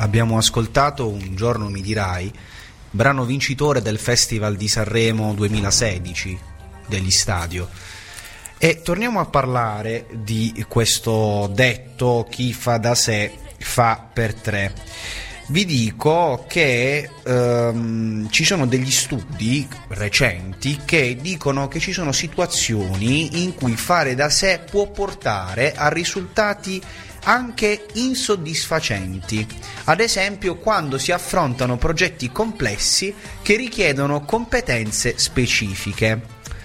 abbiamo ascoltato Un giorno mi dirai, brano vincitore del Festival di Sanremo 2016 degli Stadio. E torniamo a parlare di questo detto: chi fa da sé fa per tre. Vi dico che ci sono degli studi recenti che dicono che ci sono situazioni in cui fare da sé può portare a risultati anche insoddisfacenti, ad esempio quando si affrontano progetti complessi che richiedono competenze specifiche.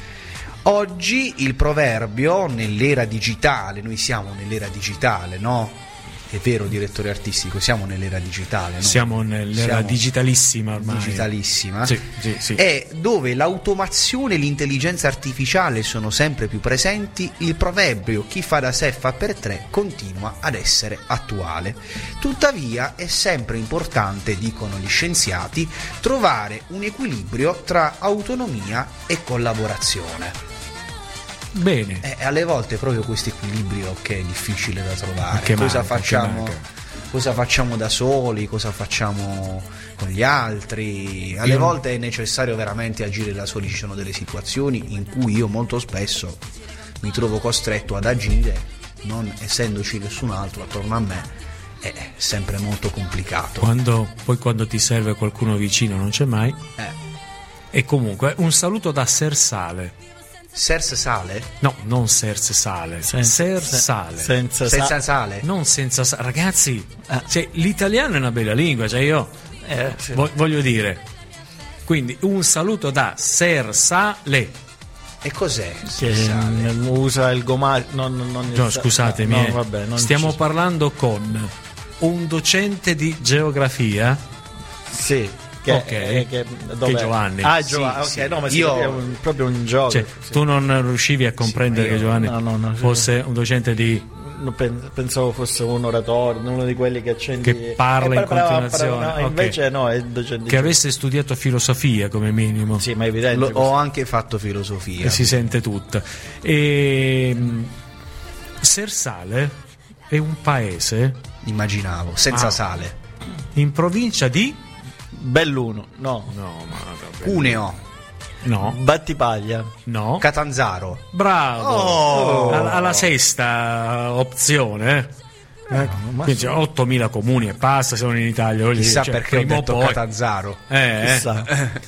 Oggi il proverbio nell'era digitale, noi siamo nell'era digitale, no? È vero, direttore artistico, siamo nell'era digitale, no? Siamo nell'era digitalissima ormai. Digitalissima. Sì. E dove l'automazione e l'intelligenza artificiale sono sempre più presenti, il proverbio chi fa da sé fa per tre continua ad essere attuale. Tuttavia è sempre importante, dicono gli scienziati, trovare un equilibrio tra autonomia e collaborazione. Bene. Alle volte proprio questo equilibrio che è difficile da trovare. Cosa facciamo da soli, cosa facciamo con gli altri. Alle volte è necessario veramente agire da soli. Ci sono delle situazioni in cui io molto spesso mi trovo costretto ad agire, non essendoci nessun altro attorno a me. È sempre molto complicato. Quando ti serve qualcuno vicino non c'è mai. E comunque un saluto da Sersale. Serse Sale? No, non Serse Sale. Sersale. Senza sale? Non senza sale. Ragazzi, cioè, l'italiano è una bella lingua, cioè io voglio dire. Quindi un saluto da Sersale. E cos'è? Che usa il gomario. No, scusatemi. Stiamo parlando con un docente di geografia. Sì. Che Giovanni. Giovanni, sì. Ok, no, ma io è proprio un gioco. Cioè, tu non riuscivi a comprendere che Giovanni fosse un docente di. Pensavo fosse un oratore, uno di quelli che parla in continuazione. Invece no, è il docente. Che avesse studiato filosofia come minimo. Sì, ma è evidente. Ho anche fatto filosofia. E si sente tutta. Sersale è un paese. Immaginavo, senza sale. In provincia di Belluno, no, Cuneo, no, Battipaglia, no, Catanzaro. Bravo, alla sesta opzione. Quindi c'è 8.000 comuni e basta, sono in Italia. Chissà perché ho detto poi. Catanzaro. Chissà.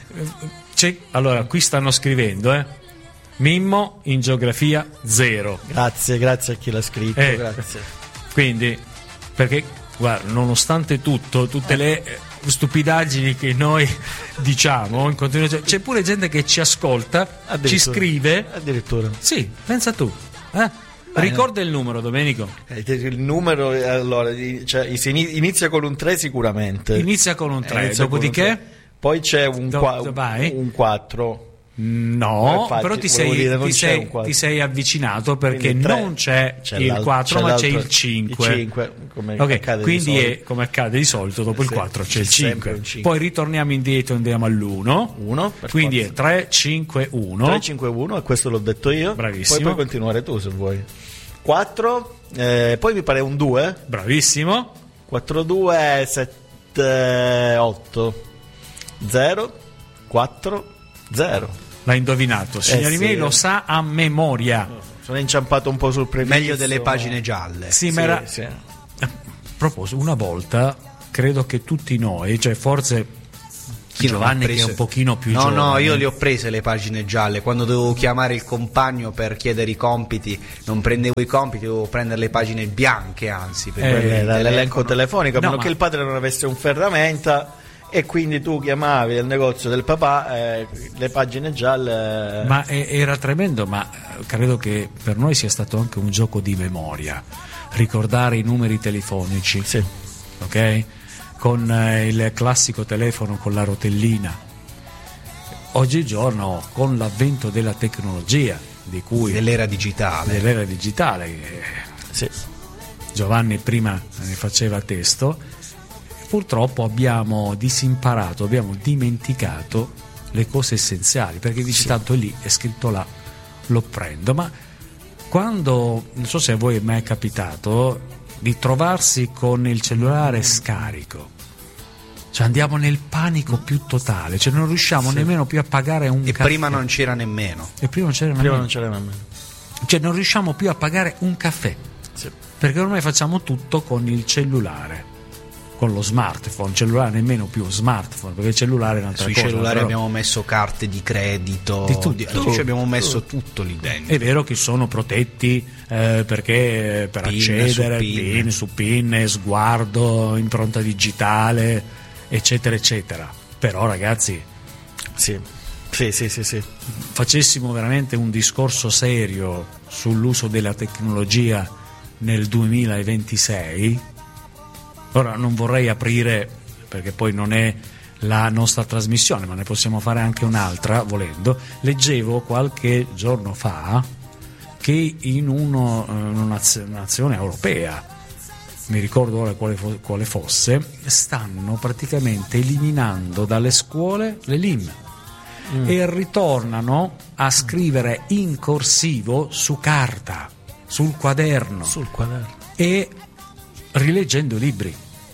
Allora, qui stanno scrivendo, Mimmo in geografia 0. Grazie a chi l'ha scritto. Grazie. Quindi, perché guarda, nonostante tutte le stupidaggini che noi diciamo in continuazione, c'è pure gente che ci ascolta, ci scrive addirittura. Sì, pensa tu. Ricorda il numero, Domenico. Il numero, allora, inizia con un 3 sicuramente. Inizia con un 3, dopodiché poi c'è un 4. No, infatti, però ti sei avvicinato, perché non c'è il 4 ma c'è il 5. Quindi è come accade di solito, dopo il 4 c'è il 5. Poi ritorniamo indietro, andiamo all'1. Quindi è 3, 5, 1. 3, 5, 1, e questo l'ho detto io. Bravissimo. Poi puoi continuare tu se vuoi. 4, poi mi pare un 2. Bravissimo. 4, 2, 7, 8, 0, 4, 0. L'ha indovinato, signori miei, lo sa a memoria. Sono inciampato un po' sul prefisso. Meglio delle pagine gialle. Sì. A proposito, una volta credo che tutti noi, cioè forse Giovanni che è un pochino più giovane. No, io le ho prese le pagine gialle. Quando dovevo chiamare il compagno per chiedere i compiti, non prendevo i compiti, dovevo prendere le pagine bianche, anzi, per l'elenco telefonico, a meno che il padre non avesse un ferramenta. E quindi tu chiamavi al negozio del papà, le pagine gialle. Ma era tremendo, ma credo che per noi sia stato anche un gioco di memoria, ricordare i numeri telefonici. Sì. Ok? Con il classico telefono con la rotellina. Oggigiorno, con l'avvento della tecnologia, dell'era digitale. Sì. Giovanni prima ne faceva testo. Purtroppo abbiamo disimparato, abbiamo dimenticato le cose essenziali, perché dici tanto è lì, è scritto là, lo prendo. Ma quando, non so se a voi è mai capitato, di trovarsi con il cellulare scarico, Cioè andiamo nel panico più totale, cioè non riusciamo nemmeno più a pagare un caffè. Prima non c'era nemmeno. Cioè non riusciamo più a pagare un caffè. Sì. Perché ormai facciamo tutto con il cellulare, con lo smartphone, cellulare nemmeno più smartphone, perché il cellulare è un'altra cosa. Sui cellulari abbiamo messo carte di credito, di tutto. Ci abbiamo messo tutto lì dentro. È vero che sono protetti perché per accedere, PIN su PIN, sguardo, impronta digitale, eccetera eccetera. Però ragazzi, sì. facessimo veramente un discorso serio sull'uso della tecnologia nel 2026. Ora non vorrei aprire, perché poi non è la nostra trasmissione, ma ne possiamo fare anche un'altra volendo. Leggevo qualche giorno fa che in una nazione europea, mi ricordo ora quale fosse, stanno praticamente eliminando dalle scuole le LIM e ritornano a scrivere in corsivo su carta, sul quaderno e rileggendo libri.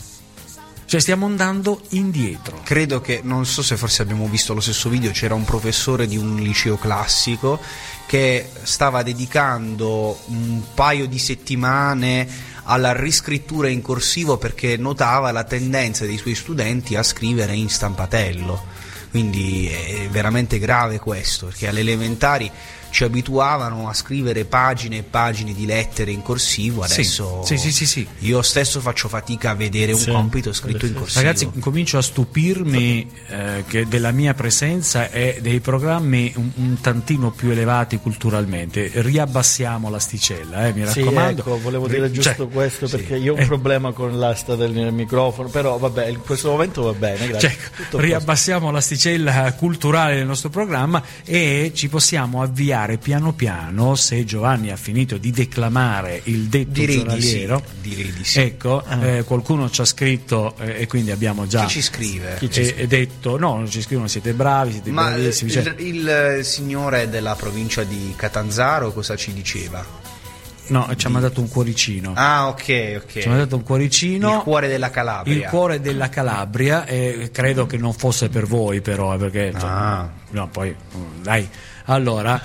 Cioè stiamo andando indietro. Credo che, non so se forse abbiamo visto lo stesso video, c'era un professore di un liceo classico che stava dedicando un paio di settimane alla riscrittura in corsivo perché notava la tendenza dei suoi studenti a scrivere in stampatello. Quindi è veramente grave questo, perché alle elementari ci abituavano a scrivere pagine e pagine di lettere in corsivo, adesso sì. Io stesso faccio fatica a vedere un compito scritto in corsivo. Ragazzi, comincio a stupirmi che della mia presenza e dei programmi un tantino più elevati culturalmente. Riabbassiamo l'asticella, mi raccomando. Ecco, volevo dire giusto questo, perché io ho un problema con l'asta del microfono, però vabbè, in questo momento va bene, grazie. Riabbassiamo l'asticella culturale del nostro programma e ci possiamo avviare piano piano, se Giovanni ha finito di declamare il detto giornaliero. Direi di sì. Ecco, qualcuno ci ha scritto e quindi abbiamo già. Chi ci scrive? Detto, no, non ci scrivono, siete bravi, siete bravissimi. Il signore della provincia di Catanzaro cosa ci diceva? No, ci ha mandato un cuoricino. Ah, ok. Ci ha mandato un cuoricino. Il cuore della Calabria. Il cuore della Calabria, e credo che non fosse per voi, però, perché. No, poi. Dai. Allora.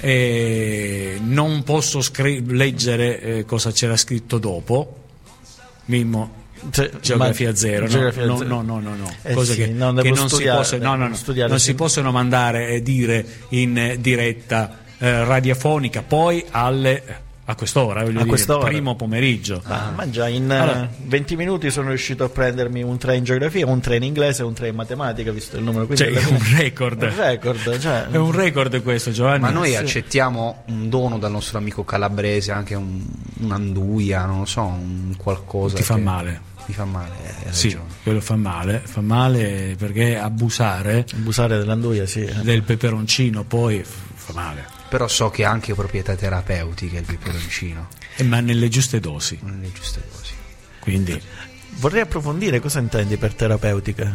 Non posso leggere cosa c'era scritto dopo. Mimmo. Geografia zero, no. Cose che non si possono mandare e dire in diretta radiofonica poi a quest'ora, primo pomeriggio. Ma già in 20 minuti sono riuscito a prendermi un 3 in geografia, un 3 in inglese e un 3 in matematica, visto il numero. Cioè, è un record. È un record questo, Giovanni. Ma noi accettiamo un dono dal nostro amico calabrese, anche un'anduia, non lo so, un qualcosa. Ti fa male. Mi fa male, sì, quello fa male perché abusare dell'anduia, del peperoncino poi fa male. Però so che ha anche proprietà terapeutiche il peperoncino, ma nelle giuste dosi. Quindi vorrei approfondire cosa intendi per terapeutica.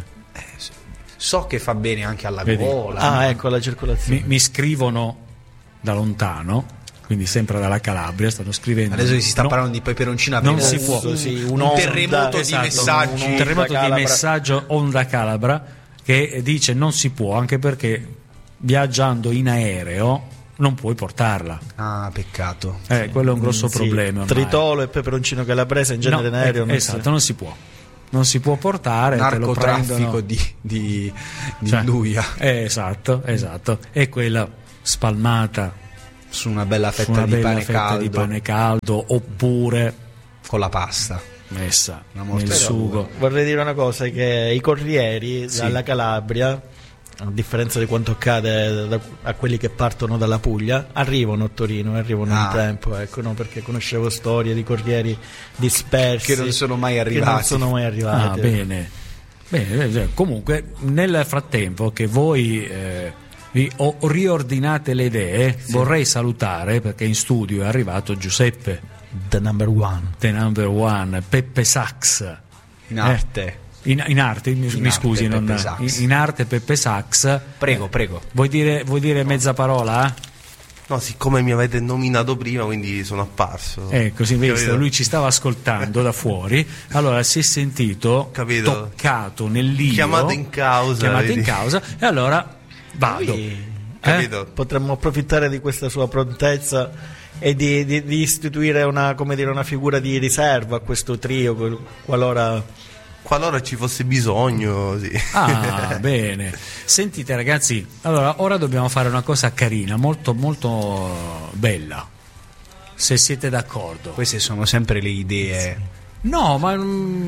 So che fa bene anche alla gola. Ecco, la circolazione. Mi scrivono da lontano, quindi sempre dalla Calabria, stanno scrivendo. Adesso che si sta parlando di peperoncino, non si può. Un terremoto di messaggi. Un terremoto di messaggio onda Calabra che dice non si può, anche perché viaggiando in aereo non puoi portarla. Peccato. Quello è un grosso problema. Tritolo e peperoncino calabrese in genere in aereo. Non si può. Non si può portare. Narcotraffico di Luia. Esatto. E quella spalmata su una bella fetta di pane caldo, oppure con la pasta messa nel sugo. Vorrei dire una cosa, che i corrieri dalla Calabria, a differenza di quanto accade a quelli che partono dalla Puglia, arrivano a Torino, in tempo, perché conoscevo storie di corrieri dispersi che non sono mai arrivati. Bene. Comunque nel frattempo che voi vi riordinate le idee, vorrei salutare, perché in studio è arrivato Giuseppe, the number one, Peppe Sax in arte. In arte, mi scusi, in arte Peppe Sax. Prego. Vuoi dire mezza parola? No, siccome mi avete nominato prima, quindi sono apparso. Così visto, lui ci stava ascoltando da fuori, allora si è sentito toccato nel lido, chiamato in causa, e allora vado. Capito? Potremmo approfittare di questa sua prontezza e di istituire una figura di riserva a questo trio, qualora ci fosse bisogno, sì. Bene. Sentite ragazzi, allora ora dobbiamo fare una cosa carina, molto molto bella, se siete d'accordo. Queste sono sempre le idee. No, ma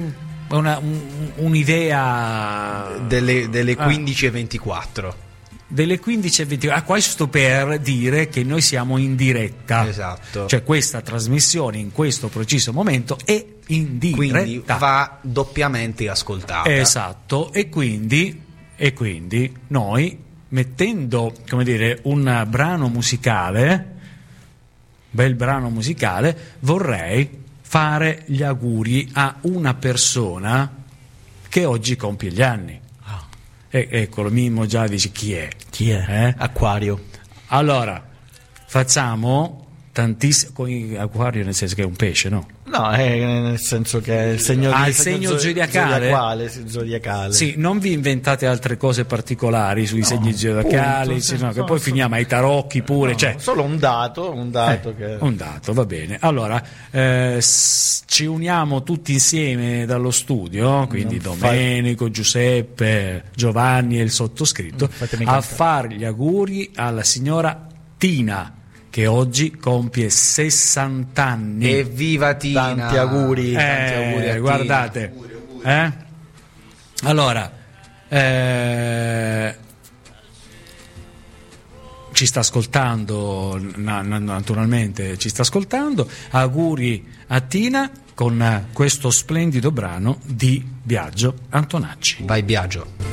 un'idea delle 15:24. Delle 15:24. Questo per dire che noi siamo in diretta. Esatto. Cioè questa trasmissione in questo preciso momento è in diretta. Quindi va doppiamente ascoltata. Esatto. E quindi noi, mettendo, un brano musicale, bel brano musicale, vorrei fare gli auguri a una persona che oggi compie gli anni. Eccolo, Mimmo già dice chi è? Acquario. Allora facciamo tantissimo. Acquario nel senso che è un pesce, no? No, nel senso che è il segno zodiacale. Sì, non vi inventate altre cose particolari sui segni zodiacali, che poi finiamo ai tarocchi pure. Solo un dato un dato, va bene. Allora ci uniamo tutti insieme dallo studio, quindi Domenico, Giuseppe, Giovanni e il sottoscritto, a fare gli auguri alla signora Tina, che oggi compie 60 anni. Evviva Tina! Tanti auguri a guardate. Tina. Allora, ci sta ascoltando, naturalmente ci sta ascoltando. Auguri a Tina con questo splendido brano di Biagio Antonacci. Vai Biagio.